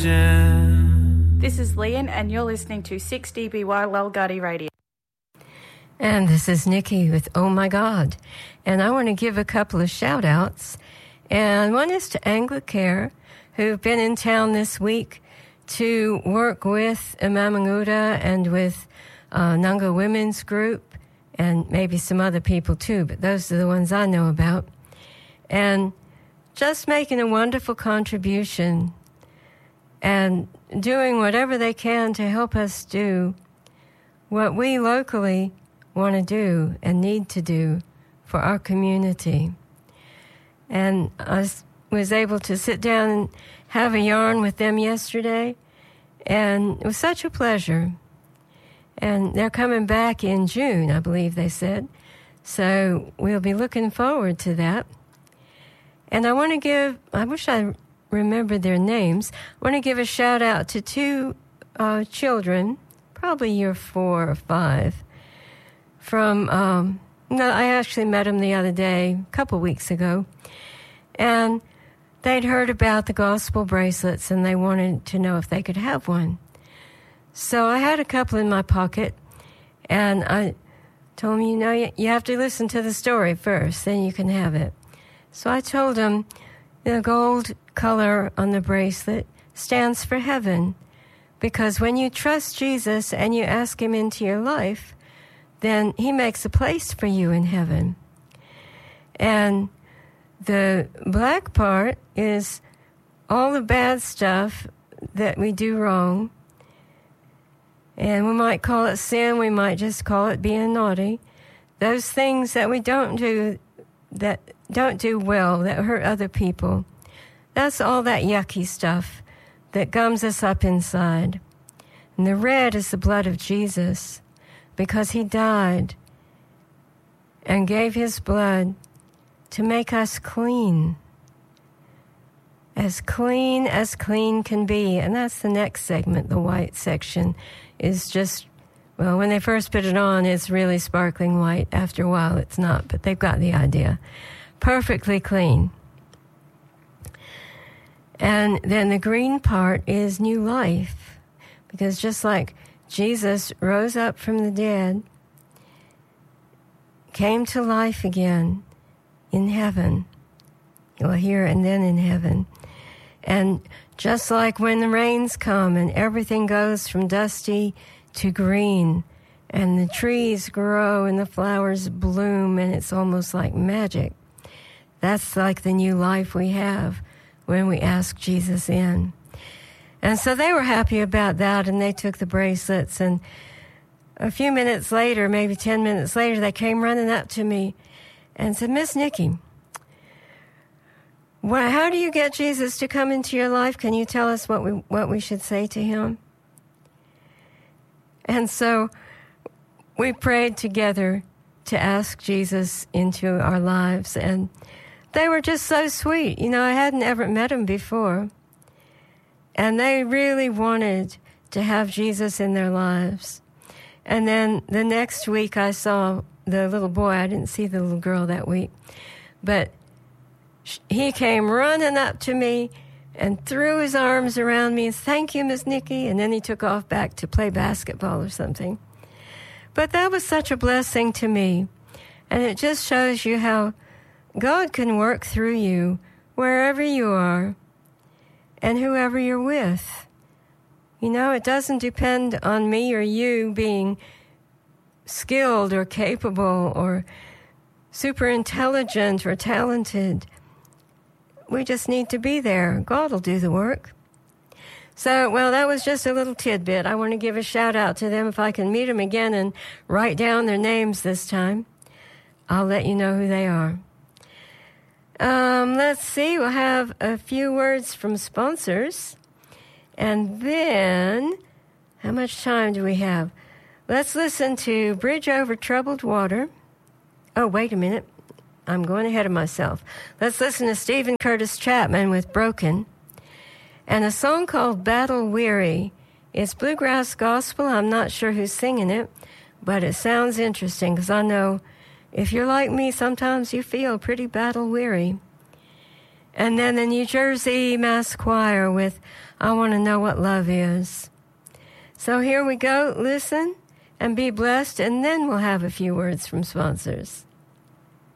imagine. This is Lian, and you're listening to 6DBY Lalgadi Radio. And this is Nikki with Oh My God. And I want to give a couple of shout-outs. And one is to Anglicare, who've been in town this week to work with Imamanguda and with Nanga Women's Group, and maybe some other people too, but those are the ones I know about. And just making a wonderful contribution and doing whatever they can to help us do what we locally want to do and need to do for our community. And I was able to sit down and have a yarn with them yesterday, and it was such a pleasure. And they're coming back in June, I believe they said. So we'll be looking forward to that. And I want to give, I wish I remembered their names. I want to give a shout out to two children, probably year 4 or 5, from, I actually met them the other day, a couple weeks ago. And they'd heard about the gospel bracelets and they wanted to know if they could have one. So I had a couple in my pocket, and I told them, you have to listen to the story first, then you can have it. So I told them the gold color on the bracelet stands for heaven, because when you trust Jesus and you ask him into your life, then he makes a place for you in heaven. And the black part is all the bad stuff that we do wrong. And we might call it sin, we might just call it being naughty. Those things that we don't do well, that hurt other people. That's all that yucky stuff that gums us up inside. And the red is the blood of Jesus, because he died and gave his blood to make us clean as clean can be. And that's the next segment, the white section, is just, well, when they first put it on, it's really sparkling white. After a while, it's not, but they've got the idea. Perfectly clean. And then the green part is new life, because just like Jesus rose up from the dead, came to life again in heaven, well, here and then in heaven. And just like when the rains come and everything goes from dusty to green, and the trees grow and the flowers bloom, and it's almost like magic. That's like the new life we have when we ask Jesus in. And so they were happy about that, and they took the bracelets, and a few minutes later, maybe 10 minutes later, they came running up to me and said, Miss Nikki, how do you get Jesus to come into your life? Can you tell us what we should say to him? And so we prayed together to ask Jesus into our lives, and they were just so sweet. I hadn't ever met them before, and they really wanted to have Jesus in their lives. And then the next week I saw the little boy. I didn't see the little girl that week, but he came running up to me and threw his arms around me and thank you, Miss Nikki. And then he took off back to play basketball or something. But that was such a blessing to me. And it just shows you how God can work through you wherever you are and whoever you're with. It doesn't depend on me or you being skilled or capable or super intelligent or talented. We just need to be there. God will do the work. So, well, that was just a little tidbit. I want to give a shout out to them. If I can meet them again and write down their names this time, I'll let you know who they are. Let's see. We'll have a few words from sponsors. And then, how much time do we have? Let's listen to Bridge Over Troubled Water. Oh, wait a minute. I'm going ahead of myself. Let's listen to Stephen Curtis Chapman with Broken. And a song called Battle Weary. It's bluegrass gospel. I'm not sure who's singing it, but it sounds interesting, because I know if you're like me, sometimes you feel pretty battle weary. And then the New Jersey Mass Choir with I want to know what love is. So here we go. Listen and be blessed, and then we'll have a few words from sponsors.